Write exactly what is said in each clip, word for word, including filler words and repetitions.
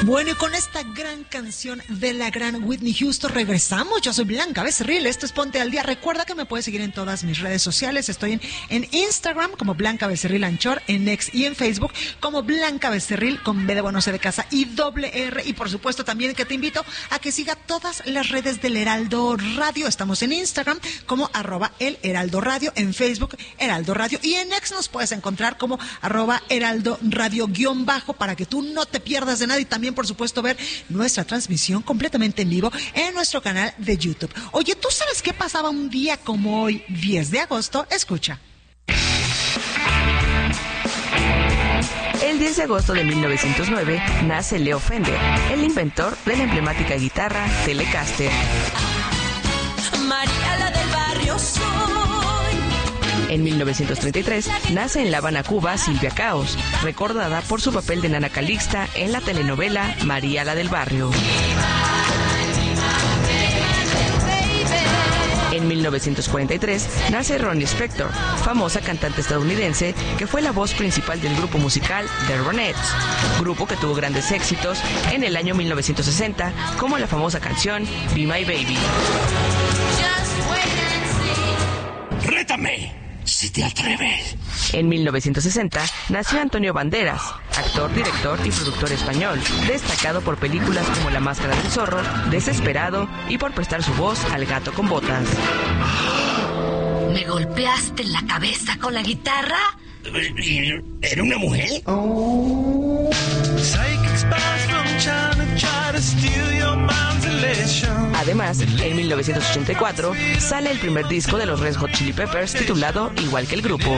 Bueno, y con esta gran canción de la gran Whitney Houston regresamos. Yo soy Blanca Becerril, esto es Ponte al Día. Recuerda que me puedes seguir en todas mis redes sociales. Estoy en, en Instagram como Blanca Becerril Anchor, en X y en Facebook como Blanca Becerril con B de bueno, C de casa y doble R. Y por supuesto también que te invito a que siga todas las redes del Heraldo Radio. Estamos en Instagram como arroba el Heraldo Radio, en Facebook Heraldo Radio y en X nos puedes encontrar como arroba Heraldo Radio guión bajo para que tú no te pierdas de nada y también por supuesto ver nuestra transmisión completamente en vivo en nuestro canal de YouTube. Oye, ¿tú sabes qué pasaba un día como hoy, diez de agosto? Escucha. El diez de agosto de mil novecientos nueve nace Leo Fender, el inventor de la emblemática guitarra Telecaster. María la del barrio soy. En mil novecientos treinta y tres nace en La Habana, Cuba, Silvia Caos, recordada por su papel de Nana Calixta en la telenovela María la del barrio. En mil novecientos cuarenta y tres nace Ronnie Spector, famosa cantante estadounidense que fue la voz principal del grupo musical The Ronettes, grupo que tuvo grandes éxitos en el año mil novecientos sesenta, como la famosa canción Be My Baby. ¡Rétame! Si te atreves. En mil novecientos sesenta nació Antonio Banderas, actor, director y productor español, destacado por películas como La Máscara del Zorro, Desesperado y por prestar su voz al Gato con Botas. ¿Me golpeaste en la cabeza con la guitarra? ¿Era una mujer? Oh. Además, en mil novecientos ochenta y cuatro sale el primer disco de los Red Hot Chili Peppers titulado igual que el grupo.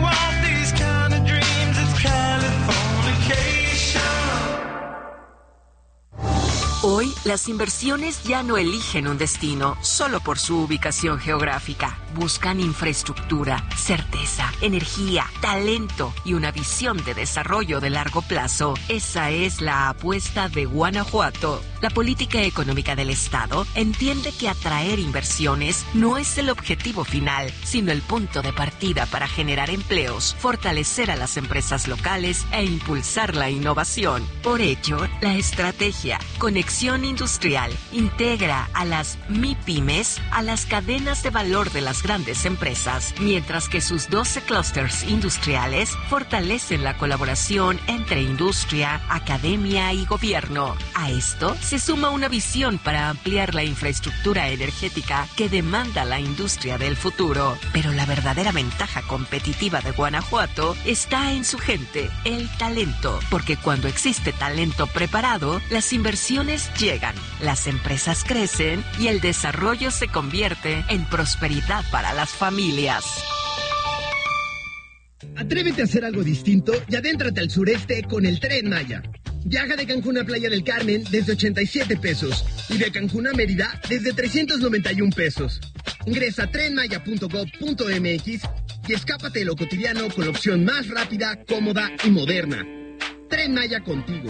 Hoy, las inversiones ya no eligen un destino solo por su ubicación geográfica. Buscan infraestructura, certeza, energía, talento y una visión de desarrollo de largo plazo. Esa es la apuesta de Guanajuato. La política económica del Estado entiende que atraer inversiones no es el objetivo final, sino el punto de partida para generar empleos, fortalecer a las empresas locales e impulsar la innovación. Por ello, la estrategia Conexión Industrial integra a las MIPYMES a las cadenas de valor de las grandes empresas, mientras que sus doce clústeres industriales fortalecen la colaboración entre industria, academia y gobierno. A esto se suma una visión para ampliar la infraestructura energética que demanda la industria del futuro. Pero la verdadera ventaja competitiva de Guanajuato está en su gente, el talento, porque cuando existe talento preparado, las inversiones llegan, las empresas crecen y el desarrollo se convierte en prosperidad para las familias. Atrévete a hacer algo distinto y adéntrate al sureste con el Tren Maya. Viaja de Cancún a Playa del Carmen desde ochenta y siete pesos y de Cancún a Mérida desde trescientos noventa y un pesos. Ingresa a tren maya punto gob punto m x y escápate de lo cotidiano con la opción más rápida, cómoda y moderna. Tren Maya contigo.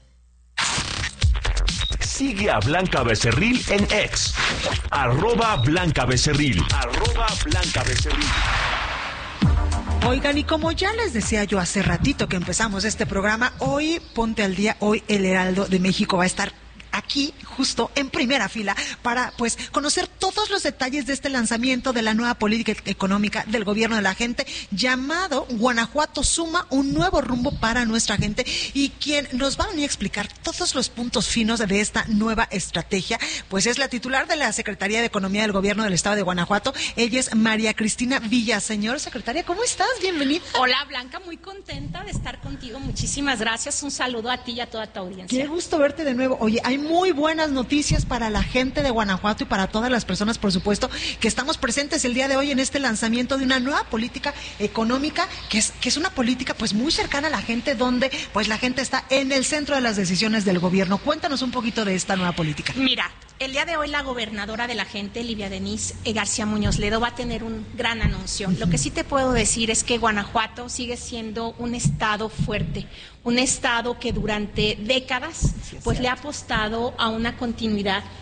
Sigue a Blanca Becerril en X. Arroba Blanca Becerril. Arroba Blanca Becerril. Oigan, y como ya les decía yo hace ratito que empezamos este programa, hoy Ponte al Día, hoy el Heraldo de México va a estar aquí justo en primera fila para pues conocer todos los detalles de este lanzamiento de la nueva política económica del gobierno de la gente llamado Guanajuato Suma, un nuevo rumbo para nuestra gente, y quien nos va a venir a explicar todos los puntos finos de esta nueva estrategia pues es la titular de la Secretaría de Economía del Gobierno del Estado de Guanajuato. Ella es María Cristina Villaseñor. Secretaria, ¿cómo estás? Bienvenida. Hola Blanca, muy contenta de estar contigo, muchísimas gracias, un saludo a ti y a toda tu audiencia. Qué gusto verte de nuevo. Oye, hay muy buenas noticias para la gente de Guanajuato y para todas las personas, por supuesto, que estamos presentes el día de hoy en este lanzamiento de una nueva política económica que es que es una política pues muy cercana a la gente, donde pues la gente está en el centro de las decisiones del gobierno. Cuéntanos un poquito de esta nueva política. Mira, el día de hoy la gobernadora de la gente, Livia Denise García Muñoz Ledo, va a tener un gran anuncio. Uh-huh. Lo que sí te puedo decir es que Guanajuato sigue siendo un estado fuerte, un estado que durante décadas pues le ha apostado a una continuidad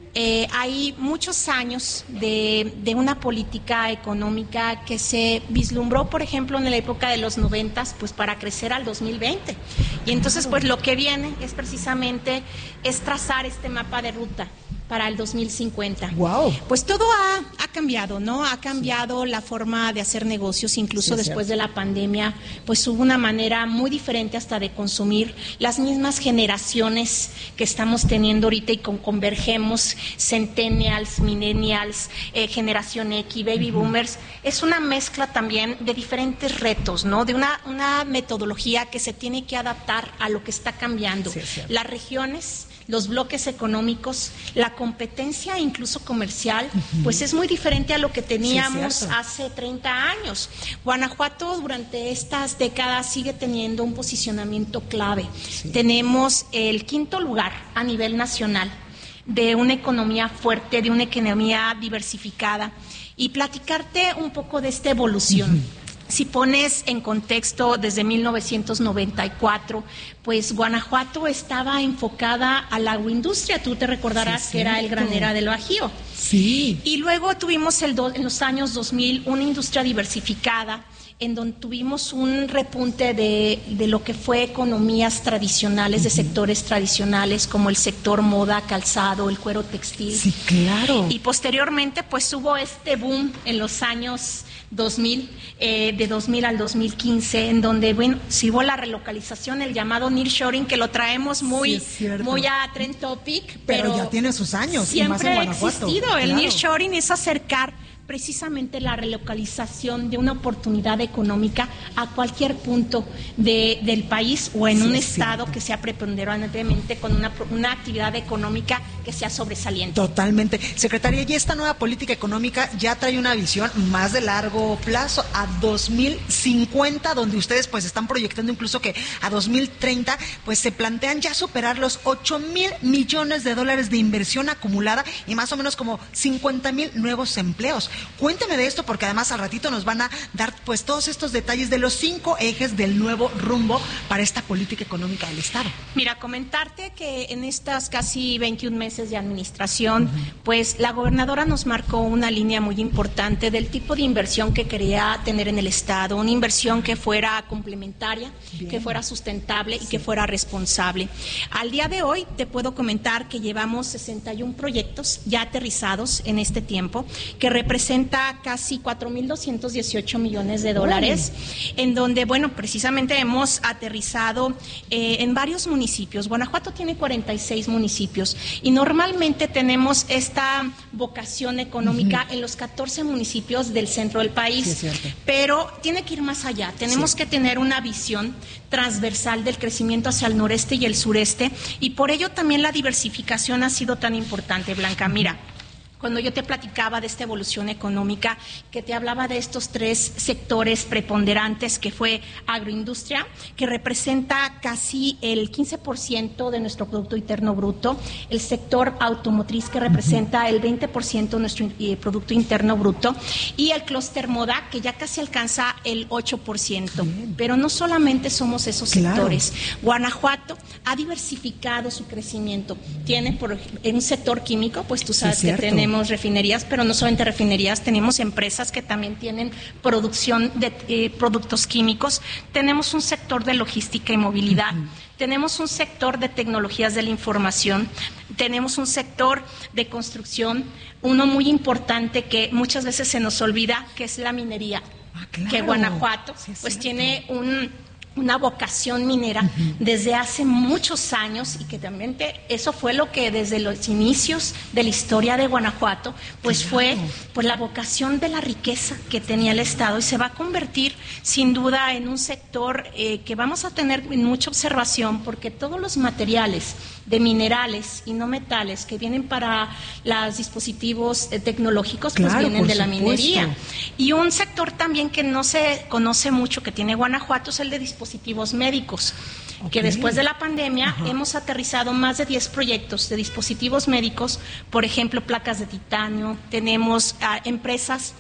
eh, hay muchos años de, de una política económica que se vislumbró, por ejemplo, en la época de los noventas, pues para crecer al dos mil veinte. Y entonces, pues lo que viene es precisamente es trazar este mapa de ruta para el dos mil cincuenta. Wow. Pues todo ha, ha cambiado, ¿no? Ha cambiado sí. la forma de hacer negocios, incluso sí, después cierto. de la pandemia, pues hubo una manera muy diferente hasta de consumir. Las mismas generaciones que estamos teniendo ahorita y con, convergemos, centennials, millennials, eh, generación X, baby uh-huh. boomers, es una mezcla también de diferentes retos, ¿no? De una, una metodología que se tiene que adaptar a lo que está cambiando. Sí, las regiones, los bloques económicos, la competencia incluso comercial, uh-huh. pues es muy diferente a lo que teníamos sí, hace treinta años. Guanajuato durante estas décadas sigue teniendo un posicionamiento clave. Sí. Tenemos el quinto lugar a nivel nacional de una economía fuerte, de una economía diversificada. Y platicarte un poco de esta evolución. Uh-huh. Si pones en contexto, desde mil novecientos noventa y cuatro, pues Guanajuato estaba enfocada a la agroindustria. Tú te recordarás sí, que era el Granera del Bajío. Sí. Y luego tuvimos el do, en los años dos mil una industria diversificada, en donde tuvimos un repunte de, de lo que fue economías tradicionales, de sectores tradicionales, como el sector moda, calzado, el cuero textil. Sí, claro. Y posteriormente, pues hubo este boom en los años dos mil, eh, de dos mil al dos mil quince, en donde, bueno, si hubo la relocalización, el llamado nearshoring, que lo traemos muy, sí, muy a trend topic, pero, pero ya tiene sus años, siempre y más en ha Guanajuato. existido. Claro. El nearshoring es acercar precisamente la relocalización de una oportunidad económica a cualquier punto de, del país o en sí, un estado cierto. que sea preponderantemente con una, una actividad económica que sea sobresaliente. Totalmente. Secretaria, y esta nueva política económica ya trae una visión más de largo plazo, a dos mil cincuenta, donde ustedes pues están proyectando incluso que a dos mil treinta pues se plantean ya superar los ocho mil millones de dólares de inversión acumulada y más o menos como cincuenta mil nuevos empleos. Cuénteme de esto, porque además al ratito nos van a dar pues todos estos detalles de los cinco ejes del nuevo rumbo para esta política económica del Estado. Mira, comentarte que en estas casi veintiún meses de administración, uh-huh. pues la gobernadora nos marcó una línea muy importante del tipo de inversión que quería tener en el Estado, una inversión que fuera complementaria, Bien. que fuera sustentable sí. y que fuera responsable. Al día de hoy te puedo comentar que llevamos sesenta y uno proyectos ya aterrizados en este tiempo, que representan casi cuatro mil doscientos dieciocho millones de dólares, Uy. en donde, bueno, precisamente hemos aterrizado eh, en varios municipios. Guanajuato tiene cuarenta y seis municipios y normalmente tenemos esta vocación económica uh-huh. en los catorce municipios del centro del país, sí, es cierto. pero tiene que ir más allá. Tenemos sí. que tener una visión transversal del crecimiento hacia el noreste y el sureste, y por ello también la diversificación ha sido tan importante, Blanca. Mira, cuando yo te platicaba de esta evolución económica, que te hablaba de estos tres sectores preponderantes, que fue agroindustria, que representa casi el quince por ciento de nuestro Producto Interno Bruto, el sector automotriz, que representa el veinte por ciento de nuestro eh, Producto Interno Bruto, y el clúster moda, que ya casi alcanza el ocho por ciento. Bien. Pero no solamente somos esos claro. sectores. Guanajuato ha diversificado su crecimiento. Tiene por en un sector químico, pues tú sabes sí, que tenemos Tenemos refinerías, pero no solamente refinerías, tenemos empresas que también tienen producción de eh, productos químicos, tenemos un sector de logística y movilidad, uh-huh. tenemos un sector de tecnologías de la información, tenemos un sector de construcción, uno muy importante que muchas veces se nos olvida, que es la minería, ah, claro. que Guanajuato sí, pues cierto. tiene un... una vocación minera uh-huh. desde hace muchos años, y que también te, eso fue lo que desde los inicios de la historia de Guanajuato pues claro. fue pues la vocación de la riqueza que tenía el Estado, y se va a convertir sin duda en un sector eh, que vamos a tener mucha observación, porque todos los materiales de minerales y no metales que vienen para los dispositivos eh, tecnológicos claro, pues vienen de la supuesto. minería. Y un sector también que no se conoce mucho que tiene Guanajuato es el de dispositivos médicos, okay. que después de la pandemia Ajá. hemos aterrizado más de diez proyectos de dispositivos médicos, por ejemplo, placas de titanio, tenemos uh, empresas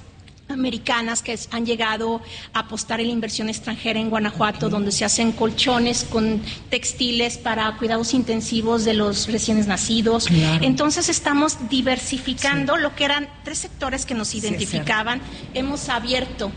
americanas que han llegado a apostar en la inversión extranjera en Guanajuato, okay. donde se hacen colchones con textiles para cuidados intensivos de los recién nacidos. Claro. Entonces estamos diversificando sí. lo que eran tres sectores que nos identificaban. Sí, hemos abierto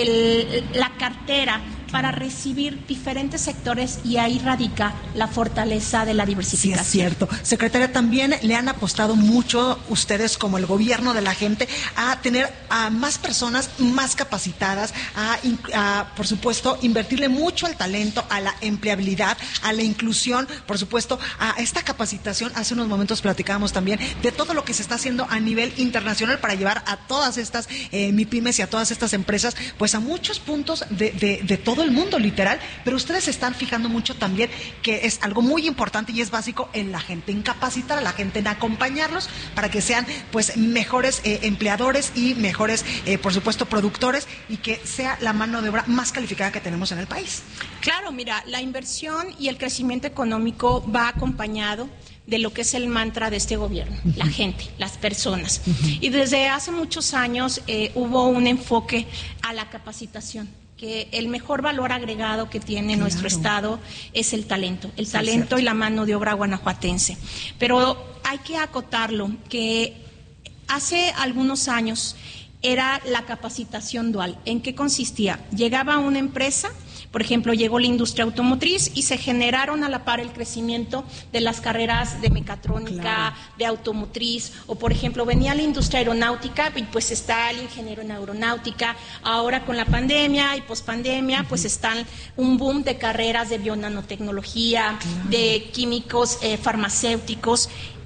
el, la cartera para recibir diferentes sectores y ahí radica la fortaleza de la diversificación. Sí, es cierto. Secretaria, también le han apostado mucho ustedes como el gobierno de la gente a tener a más personas más capacitadas, a, a por supuesto invertirle mucho al talento, a la empleabilidad, a la inclusión, por supuesto a esta capacitación. Hace unos momentos platicábamos también de todo lo que se está haciendo a nivel internacional para llevar a todas estas eh, MIPYMES y a todas estas empresas pues a muchos puntos de, de, de todo el mundo, literal, pero ustedes se están fijando mucho también que es algo muy importante y es básico en la gente, en capacitar a la gente, en acompañarlos para que sean pues mejores eh, empleadores y mejores, eh, por supuesto, productores y que sea la mano de obra más calificada que tenemos en el país. Claro, mira, la inversión y el crecimiento económico va acompañado de lo que es el mantra de este gobierno, uh-huh. la gente, las personas. Uh-huh. Y desde hace muchos años eh, hubo un enfoque a la capacitación, que el mejor valor agregado que tiene claro. nuestro Estado es el talento, el sí, talento y la mano de obra guanajuatense. Pero hay que acotarlo, que hace algunos años era la capacitación dual. ¿En qué consistía? Llegaba una empresa, por ejemplo, llegó la industria automotriz y se generaron a la par el crecimiento de las carreras de mecatrónica, claro. de automotriz, o por ejemplo, venía la industria aeronáutica y pues está el ingeniero en aeronáutica. Ahora con la pandemia y pospandemia, uh-huh. pues están un boom de carreras de bionanotecnología, claro. de químicos eh, farmacéuticos.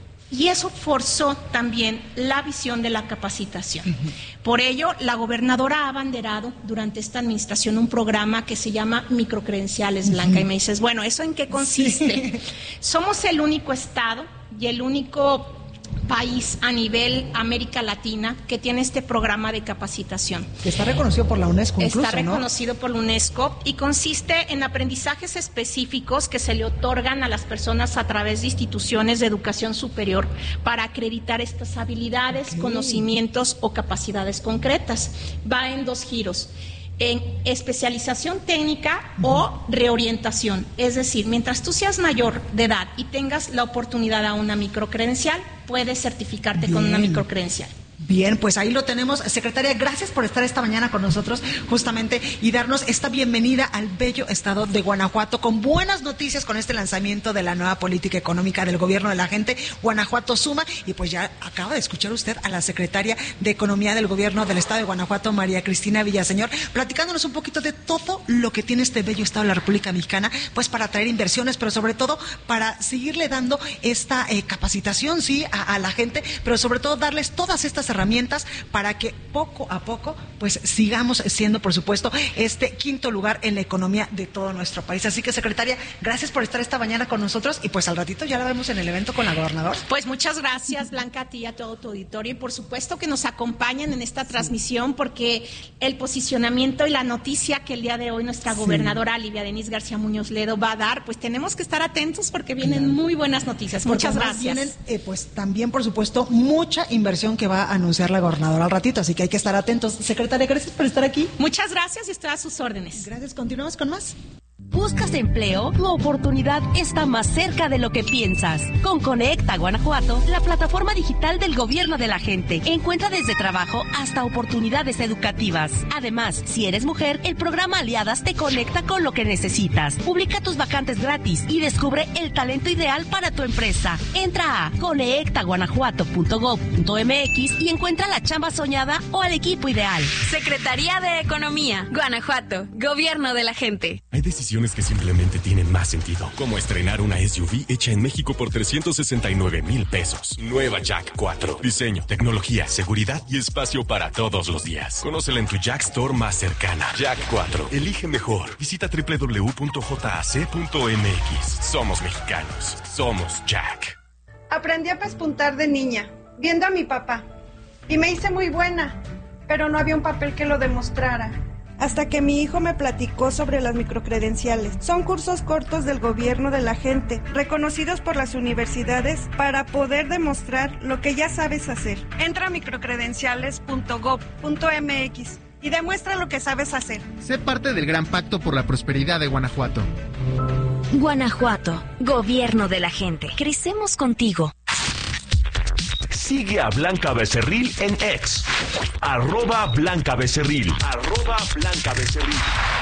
Y eso forzó también la visión de la capacitación. Uh-huh. Por ello, la gobernadora ha abanderado durante esta administración un programa que se llama Microcredenciales, Blanca, uh-huh. y me dices, bueno, ¿eso en qué consiste? Sí. Somos el único estado y el único país a nivel América Latina que tiene este programa de capacitación. Que está reconocido por la UNESCO incluso, Está reconocido ¿no? por la UNESCO y consiste en aprendizajes específicos que se le otorgan a las personas a través de instituciones de educación superior para acreditar estas habilidades, okay. conocimientos o capacidades concretas. Va en dos giros. En especialización técnica uh-huh. o reorientación. Es decir, mientras tú seas mayor de edad y tengas la oportunidad a una microcredencial, puedes certificarte Bien. con una microcredencial. Bien, pues ahí lo tenemos. Secretaria, gracias por estar esta mañana con nosotros justamente y darnos esta bienvenida al bello estado de Guanajuato con buenas noticias con este lanzamiento de la nueva política económica del gobierno de la gente. Guanajuato suma y pues ya acaba de escuchar usted a la secretaria de Economía del gobierno del estado de Guanajuato, María Cristina Villaseñor, platicándonos un poquito de todo lo que tiene este bello estado de la República Mexicana, pues para atraer inversiones, pero sobre todo para seguirle dando esta eh, capacitación, sí, a, a la gente, pero sobre todo darles todas estas herramientas para que poco a poco pues sigamos siendo, por supuesto, este quinto lugar en la economía de todo nuestro país. Así que, secretaria, gracias por estar esta mañana con nosotros y pues al ratito ya la vemos en el evento con la gobernadora. Pues muchas gracias, Blanca, a ti y a todo tu auditorio y por supuesto que nos acompañen en esta transmisión porque el posicionamiento y la noticia que el día de hoy nuestra sí. gobernadora Livia Denisse García Muñoz Ledo va a dar, pues tenemos que estar atentos porque vienen claro. muy buenas noticias. Porque muchas gracias. Vienen, eh, pues también, por supuesto, mucha inversión que va a anunciar la gobernadora al ratito, así que hay que estar atentos. Secretaria, gracias por estar aquí. Muchas gracias y estoy a sus órdenes. Gracias, continuamos con más. ¿Buscas empleo? Tu oportunidad está más cerca de lo que piensas. Con Conecta Guanajuato, la plataforma digital del gobierno de la gente. Encuentra desde trabajo hasta oportunidades educativas. Además, si eres mujer, el programa Aliadas te conecta con lo que necesitas. Publica tus vacantes gratis y descubre el talento ideal para tu empresa. Entra a conecta guanajuato punto gob punto mx y encuentra la chamba soñada o al equipo ideal. Secretaría de Economía, Guanajuato, Gobierno de la Gente. Hay decisiones que simplemente tienen más sentido, como estrenar una S U V hecha en México por trescientos sesenta y nueve mil pesos. Nueva Jack cuatro. Diseño, tecnología, seguridad y espacio para todos los días. Conócela en tu Jack Store más cercana. Jack cuatro. Elige mejor. Visita doble u doble u doble u punto j a c punto m x. Somos mexicanos. Somos Jack. Aprendí a pespuntar de niña, viendo a mi papá. Y me hice muy buena, pero no había un papel que lo demostrara. hasta que mi hijo me platicó sobre las microcredenciales. Son cursos cortos del gobierno de la gente, reconocidos por las universidades para poder demostrar lo que ya sabes hacer. Entra a microcredenciales punto gob punto m x y demuestra lo que sabes hacer. Sé parte del gran pacto por la prosperidad de Guanajuato. Guanajuato, gobierno de la gente. Crecemos contigo. Sigue a Blanca Becerril en X. Arroba Blanca Becerril. Arroba Blanca Becerril.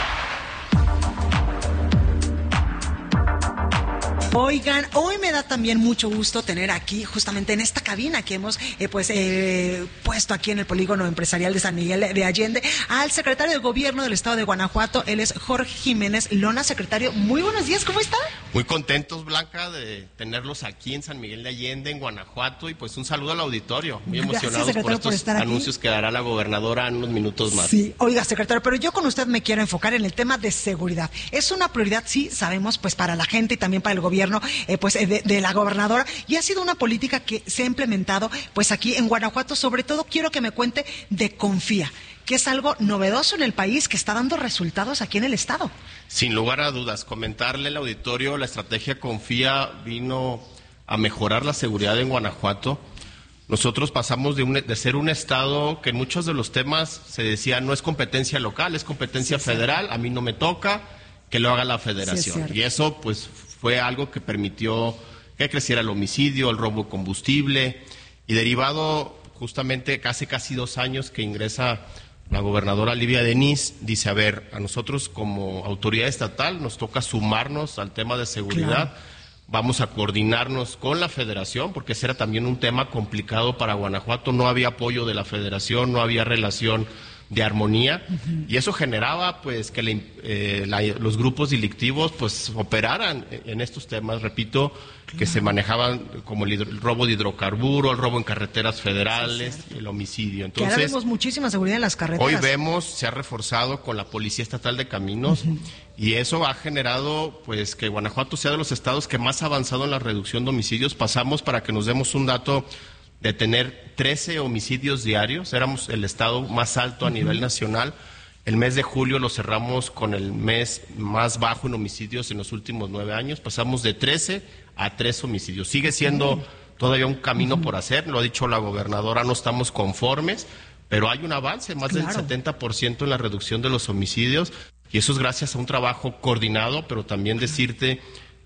Oigan, hoy me da también mucho gusto tener aquí, justamente en esta cabina que hemos eh, pues eh, puesto aquí en el Polígono Empresarial de San Miguel de Allende, al secretario de Gobierno del Estado de Guanajuato. Él es Jorge Jiménez Lona. Secretario, muy buenos días, ¿cómo está? Muy contentos, Blanca, de tenerlos aquí en San Miguel de Allende, en Guanajuato, y pues un saludo al auditorio. Muy emocionados Gracias, por estos por anuncios que dará la gobernadora en unos minutos más. Sí, oiga, secretario, pero yo con usted me quiero enfocar en el tema de seguridad. Es una prioridad, sí, sabemos, pues para la gente y también para el gobierno. Eh, pues de, de la gobernadora, y ha sido una política que se ha implementado pues aquí en Guanajuato. Sobre todo quiero que me cuente de Confía, que es algo novedoso en el país, que está dando resultados aquí en el estado. Sin lugar a dudas, comentarle al auditorio, la estrategia Confía vino a mejorar la seguridad en Guanajuato. Nosotros pasamos de, un, de ser un estado que en muchos de los temas se decía no es competencia local, es competencia sí, federal, sí. A mí no me toca, que lo haga la federación. Sí, y eso pues fue algo que permitió que creciera el homicidio, el robo de combustible, y derivado justamente casi casi dos años que ingresa la gobernadora Livia Denis, dice, a ver, a nosotros como autoridad estatal nos toca sumarnos al tema de seguridad, claro. Vamos a coordinarnos con la federación, porque ese era también un tema complicado para Guanajuato, no había apoyo de la federación, no había relación de armonía, uh-huh. Y eso generaba pues que la, eh, la, los grupos delictivos pues operaran en estos temas, repito, claro. Que se manejaban como el, hidro, el robo de hidrocarburo, el robo en carreteras federales, sí, el homicidio. Entonces, que ahora vemos muchísima seguridad en las carreteras. Hoy vemos, se ha reforzado con la Policía Estatal de Caminos, uh-huh. Y eso ha generado pues que Guanajuato sea de los estados que más ha avanzado en la reducción de homicidios. Pasamos, para que nos demos un dato, de tener trece homicidios diarios, éramos el estado más alto a uh-huh. nivel nacional. El mes de julio lo cerramos con el mes más bajo en homicidios en los últimos nueve años, pasamos de trece a tres homicidios. Sigue siendo uh-huh. todavía un camino uh-huh. por hacer, lo ha dicho la gobernadora, no estamos conformes, pero hay un avance, más claro. del setenta por ciento en la reducción de los homicidios, y eso es gracias a un trabajo coordinado, pero también decirte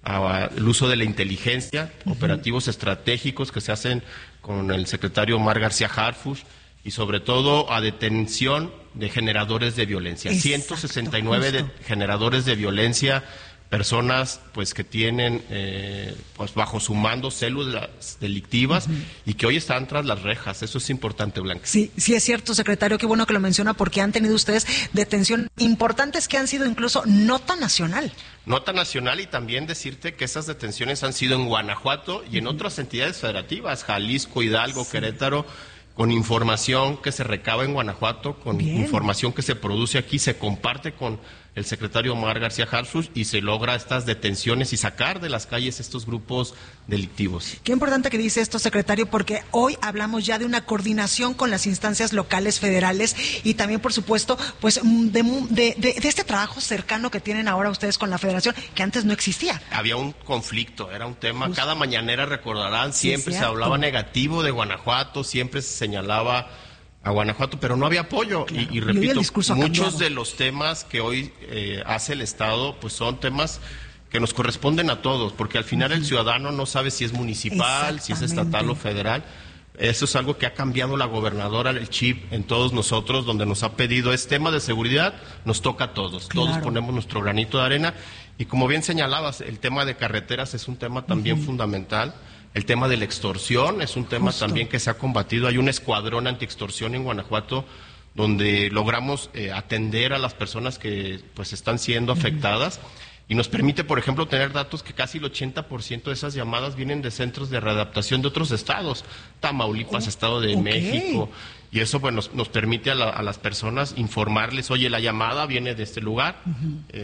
al uso de la inteligencia, uh-huh. operativos estratégicos que se hacen con el secretario Omar García Harfuch, y sobre todo a detención de generadores de violencia. Exacto, ciento sesenta y nueve de generadores de violencia, personas pues que tienen eh, pues bajo su mando células delictivas uh-huh. y que hoy están tras las rejas. Eso es importante, Blanca. Sí, sí es cierto, secretario, qué bueno que lo menciona, porque han tenido ustedes detención importantes que han sido incluso nota nacional. Nota nacional, y también decirte que esas detenciones han sido en Guanajuato y en uh-huh. otras entidades federativas, Jalisco, Hidalgo, sí. Querétaro, con información que se recaba en Guanajuato, con Bien. información que se produce aquí, se comparte con el secretario Omar García Harfuch y se logra estas detenciones y sacar de las calles estos grupos delictivos. Qué importante que dice esto, secretario, porque hoy hablamos ya de una coordinación con las instancias locales, federales, y también, por supuesto, pues de, de, de, de este trabajo cercano que tienen ahora ustedes con la federación, que antes no existía. Había un conflicto, era un tema, Justo. cada mañanera recordarán, siempre sí, se hablaba negativo de Guanajuato, siempre se señalaba a Guanajuato, pero no había apoyo. Claro. Y, y repito, y muchos de los temas que hoy eh, hace el Estado, pues son temas que nos corresponden a todos, porque al final uh-huh. el ciudadano no sabe si es municipal, si es estatal o federal. Eso es algo que ha cambiado la gobernadora, el chip en todos nosotros, donde nos ha pedido, es tema de seguridad, nos toca a todos, claro. todos ponemos nuestro granito de arena, y como bien señalabas, el tema de carreteras es un tema también uh-huh. fundamental. El tema de la extorsión es un tema Justo. también que se ha combatido. Hay un escuadrón antiextorsión en Guanajuato donde logramos eh, atender a las personas que pues están siendo afectadas, y nos permite, por ejemplo, tener datos que casi el ochenta por ciento de esas llamadas vienen de centros de readaptación de otros estados, Tamaulipas, oh, Estado de okay. México, y eso pues nos, nos permite a, la, a las personas informarles, oye, la llamada viene de este lugar, uh-huh. eh,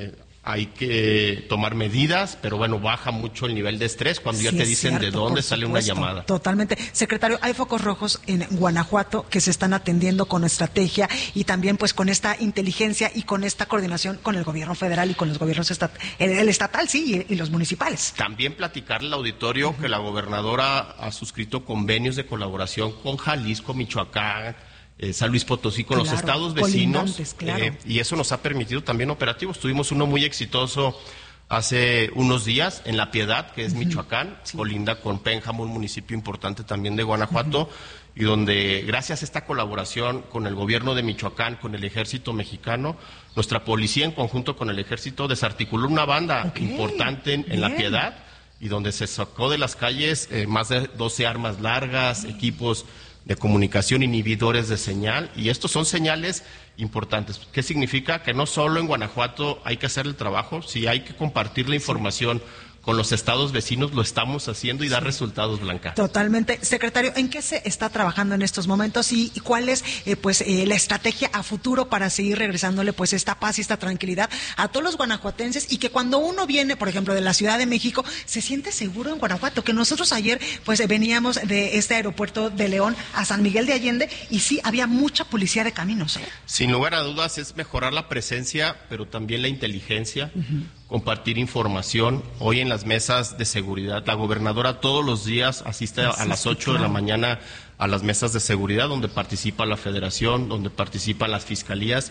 hay que tomar medidas, pero bueno, baja mucho el nivel de estrés cuando sí, ya te dicen cierto, de dónde sale una llamada. Totalmente. Secretario, hay focos rojos en Guanajuato que se están atendiendo con estrategia y también pues con esta inteligencia y con esta coordinación con el gobierno federal y con los gobiernos estat el, el estatal, sí, y, y los municipales. También platicarle al auditorio uh-huh. que la gobernadora ha suscrito convenios de colaboración con Jalisco, Michoacán, Eh, San Luis Potosí, con claro, los estados vecinos, claro. eh, y eso nos ha permitido también operativos. Tuvimos uno muy exitoso hace unos días en La Piedad, que es uh-huh. Michoacán, sí. colinda con Pénjamo, un municipio importante también de Guanajuato, uh-huh. y donde gracias a esta colaboración con el gobierno de Michoacán, con el ejército mexicano, nuestra policía en conjunto con el ejército desarticuló una banda okay. importante en, en La Piedad, y donde se sacó de las calles eh, más de doce armas largas, uh-huh. equipos de comunicación, inhibidores de señal, y estos son señales importantes. ¿Qué significa? Que no solo en Guanajuato hay que hacer el trabajo, si hay que compartir la información sí. con los estados vecinos, lo estamos haciendo y da sí. resultados, Blanca. Totalmente. Secretario, ¿en qué se está trabajando en estos momentos y, y cuál es eh, pues eh, la estrategia a futuro para seguir regresándole pues esta paz y esta tranquilidad a todos los guanajuatenses y que cuando uno viene, por ejemplo, de la Ciudad de México, se siente seguro en Guanajuato? Que nosotros ayer pues eh, veníamos de este aeropuerto de León a San Miguel de Allende y sí, había mucha policía de caminos, ¿eh? Sin lugar a dudas es mejorar la presencia, pero también la inteligencia. Uh-huh. Compartir información. Hoy en las mesas de seguridad, la gobernadora todos los días asiste a, a las ocho claro. de la mañana a las mesas de seguridad donde participa la federación, donde participan las fiscalías.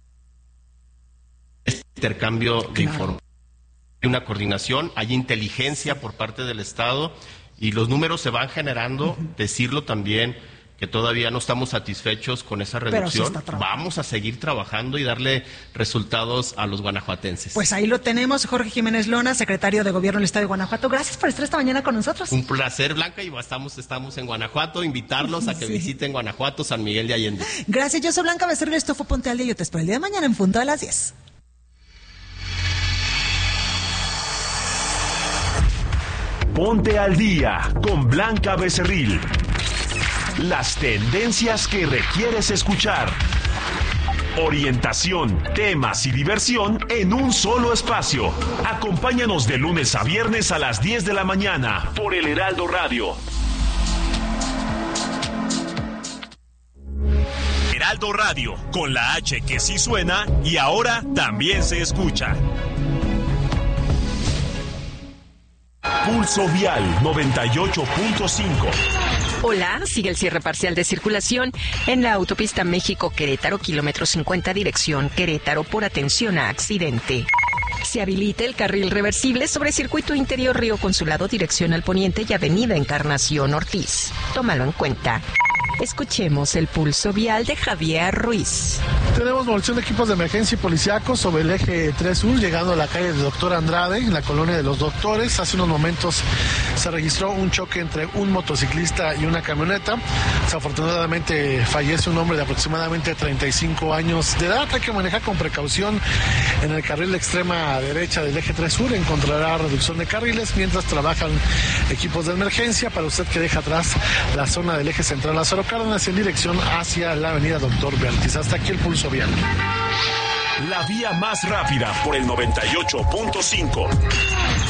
Este intercambio claro. de información, hay una coordinación, hay inteligencia por parte del Estado y los números se van generando, uh-huh. decirlo también que todavía no estamos satisfechos con esa reducción. Vamos a seguir trabajando y darle resultados a los guanajuatenses. Pues ahí lo tenemos, Jorge Jiménez Lona, secretario de Gobierno del Estado de Guanajuato. Gracias por estar esta mañana con nosotros. Un placer, Blanca, y estamos, estamos en Guanajuato. Invitarlos a que sí. visiten Guanajuato, San Miguel de Allende. Gracias, yo soy Blanca Becerril, esto fue Ponte al Día. Yo te espero el día de mañana en punto de las diez. Ponte al Día con Blanca Becerril. Las tendencias que requieres escuchar. Orientación, temas y diversión en un solo espacio. Acompáñanos de lunes a viernes a las diez de la mañana por el Heraldo Radio. Heraldo Radio, con la H que sí suena y ahora también se escucha. Pulso Vial noventa y ocho punto cinco. Hola, sigue el cierre parcial de circulación en la autopista México-Querétaro, kilómetro cincuenta, dirección Querétaro, por atención a accidente. Se habilita el carril reversible sobre Circuito Interior Río Consulado, dirección al poniente y avenida Encarnación Ortiz. Tómalo en cuenta. Escuchemos el pulso vial de Javier Ruiz. Tenemos movilización de equipos de emergencia y policíacos sobre el eje tres sur, llegando a la calle de Doctor Andrade, en la colonia de los Doctores. Hace unos momentos se registró un choque entre un motociclista y una camioneta. Desafortunadamente fallece un hombre de aproximadamente treinta y cinco años de edad. Hay que manejar con precaución en el carril de extrema derecha del eje tres sur. Encontrará reducción de carriles mientras trabajan equipos de emergencia. Para usted que deja atrás la zona del eje central Lázaro Cárdenas en dirección hacia la avenida Doctor Vértiz. Hasta aquí el pulso vial. La vía más rápida por el noventa y ocho punto cinco.